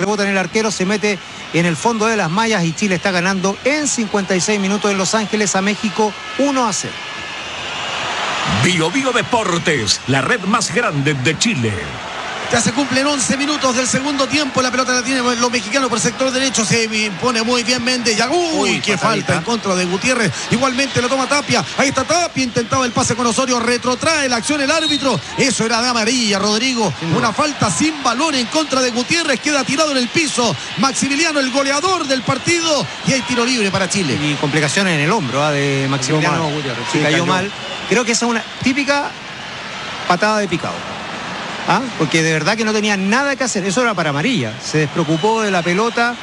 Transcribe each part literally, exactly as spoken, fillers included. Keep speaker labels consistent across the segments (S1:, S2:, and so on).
S1: rebota en el arquero, se mete en el fondo de las mallas y Chile está ganando en cincuenta y seis minutos en Los Ángeles a México uno a cero.
S2: Bio Bio Deportes, la red más grande de Chile.
S3: Ya se cumplen once minutos del segundo tiempo. La pelota la tienen los mexicanos por el sector derecho. Se pone muy bien Méndez. Ya, uy, uy, qué falta en contra de Gutiérrez. Igualmente lo toma Tapia. Ahí está Tapia. Intentaba el pase con Osorio. Retrotrae la acción el árbitro. Eso era de amarilla, Rodrigo. Sí, Una falta sin balón en contra de Gutiérrez. Queda tirado en el piso Maximiliano, el goleador del partido. Y hay tiro libre para Chile.
S1: Y complicaciones en el hombro ¿eh? de Maximiliano Gutiérrez. Sí, cayó, cayó mal. Creo que esa es una típica patada de picado. ¿Ah? Porque de verdad que no tenía nada que hacer. Eso era para amarilla. Se despreocupó de la pelota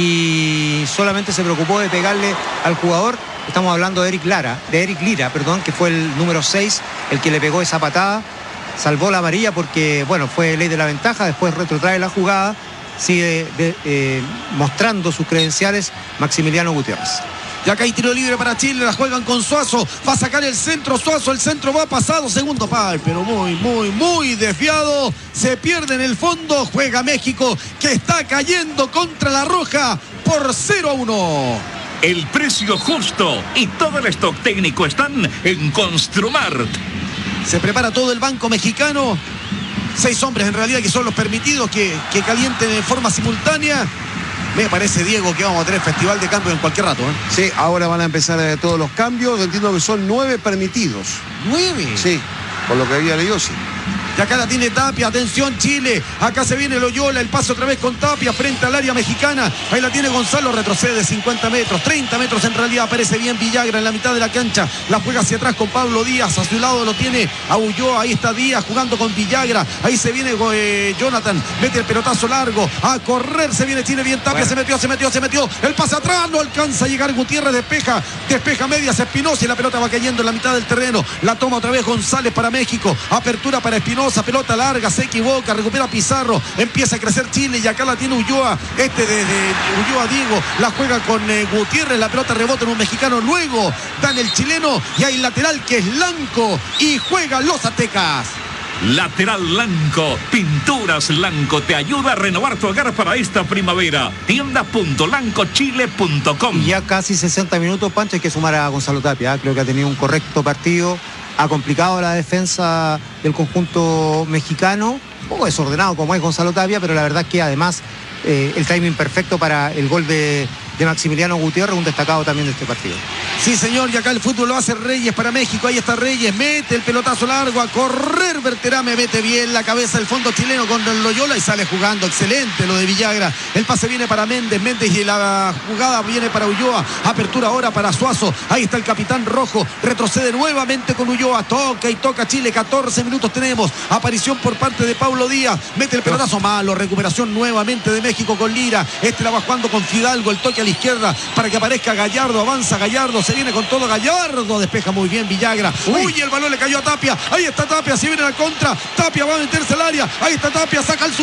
S1: y solamente se preocupó de pegarle al jugador. Estamos hablando de Eric Lara, de Eric Lira, perdón, que fue el número seis el que le pegó esa patada. Salvó la amarilla porque, bueno, fue ley de la ventaja. Después retrotrae la jugada. Sigue de, eh, mostrando sus credenciales Maximiliano Gutiérrez.
S3: Y acá hay tiro libre para Chile, la juegan con Suazo, va a sacar el centro Suazo, el centro va pasado, segundo pal, pero muy, muy, muy desviado, se pierde en el fondo, juega México, que está cayendo contra la Roja por cero a uno.
S2: El precio justo y todo el stock técnico están en Construmart.
S3: Se prepara todo el banco mexicano, seis hombres en realidad que son los permitidos que, que calienten en forma simultánea. Me parece, Diego, que vamos a tener festival de cambios en cualquier rato, ¿eh?
S4: Sí, ahora van a empezar eh, todos los cambios. Entiendo que son nueve permitidos.
S3: ¿Nueve?
S4: Sí, por lo que había leído, sí.
S3: Y acá la tiene Tapia, atención Chile, acá se viene Loyola, el pase otra vez con Tapia frente al área mexicana, ahí la tiene Gonzalo, retrocede cincuenta metros, treinta metros en realidad, aparece bien Villagra en la mitad de la cancha, la juega hacia atrás con Pablo Díaz, a su lado lo tiene a Ulloa, ahí está Díaz jugando con Villagra, ahí se viene eh, Jonathan, mete el pelotazo largo, a correr se viene Chile, bien Tapia, bueno. se metió, se metió, se metió, el pase atrás, no alcanza a llegar Gutiérrez, despeja, despeja medias Espinosa y la pelota va cayendo en la mitad del terreno, la toma otra vez González para México, apertura para Espinosa, pelota larga, se equivoca, recupera Pizarro, empieza a crecer Chile y acá la tiene Ulloa, este de, de Ulloa Diego, la juega con eh, Gutiérrez, la pelota rebota en un mexicano, luego dan el chileno y hay lateral que es Lanco y juegan los aztecas.
S2: Lateral Lanco, Pinturas Lanco te ayuda a renovar tu hogar para esta primavera. tienda punto lanco chile punto com.
S1: Y ya casi sesenta minutos, Pancho, hay que sumar a Gonzalo Tapia, ¿eh? Creo que ha tenido un correcto partido, ha complicado la defensa del conjunto mexicano, un poco desordenado como es Gonzalo Tapia, pero la verdad es que además eh, el timing perfecto para el gol de, de Maximiliano Gutiérrez, un destacado también de este partido.
S3: Sí, señor, y acá el fútbol lo hace Reyes para México, ahí está Reyes, mete el pelotazo largo, a correr Berterame, mete bien la cabeza el fondo chileno con el Loyola y sale jugando, excelente lo de Villagra, el pase viene para Méndez, Méndez y la jugada viene para Ulloa, apertura ahora para Suazo, ahí está el capitán rojo, retrocede nuevamente con Ulloa, toca y toca Chile, catorce minutos tenemos, aparición por parte de Pablo Díaz, mete el pelotazo malo, recuperación nuevamente de México con Lira, este la va jugando con Fidalgo, el toque a la izquierda para que aparezca Gallardo, avanza Gallardo, se viene con todo Gallardo, despeja muy bien Villagra, uy, uy el balón le cayó a Tapia, ahí está Tapia, si viene la contra, Tapia va a meterse al área, ahí está Tapia, saca el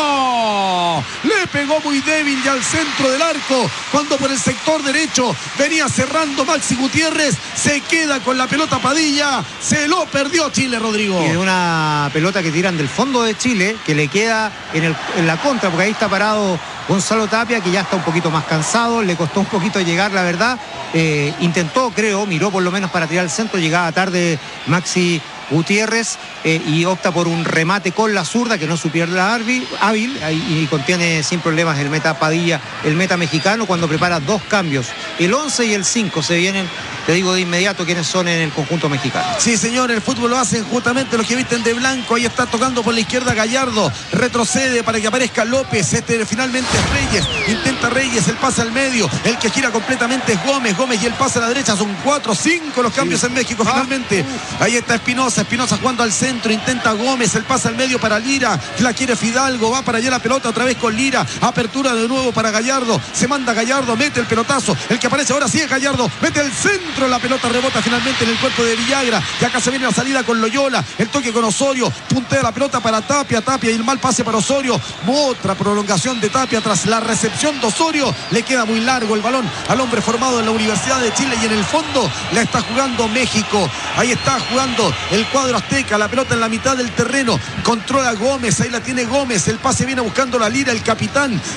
S3: zurdazo, le pegó muy débil y al centro del arco, cuando por el sector derecho venía cerrando Maxi Gutiérrez, se queda con la pelota Padilla, se lo perdió Chile, Rodrigo.
S1: Y de una pelota que tiran del fondo de Chile, que le queda en, el, en la contra, porque ahí está parado Gonzalo Tapia, que ya está un poquito más cansado, le costó un poquito llegar, la verdad, eh, intentó, creo, miró por lo menos para tirar al centro, llegaba tarde Maxi Gutiérrez eh, y opta por un remate con la zurda que no supiera hábil, hábil y, y contiene sin problemas el meta Padilla, el meta mexicano, cuando prepara dos cambios, el once y el cinco se vienen, te digo de inmediato quiénes son en el conjunto mexicano.
S3: Sí, señor, el fútbol lo hacen justamente los que visten de blanco, ahí está tocando por la izquierda Gallardo, retrocede para que aparezca López, este finalmente es Reyes, intenta Reyes, el pase al medio, el que gira completamente es Gómez, Gómez y el pase a la derecha, son cuatro, cinco los cambios sí. en México finalmente, ahí está Espinosa, Espinosa jugando al centro, intenta Gómez, el pase al medio para Lira, la quiere Fidalgo, va para allá la pelota otra vez con Lira, apertura de nuevo para Gallardo, se manda Gallardo, mete el pelotazo, el que aparece ahora sí es Gallardo, mete el centro, la pelota rebota finalmente en el cuerpo de Villagra, y acá se viene la salida con Loyola, el toque con Osorio, puntea la pelota para Tapia, Tapia y el mal pase para Osorio, otra prolongación de Tapia tras la recepción de Osorio, le queda muy largo el balón al hombre formado en la Universidad de Chile y en el fondo la está jugando México, ahí está jugando el cuadro azteca, la pelota en la mitad del terreno, controla Gómez, ahí la tiene Gómez, el pase viene buscando la Lira, el capitán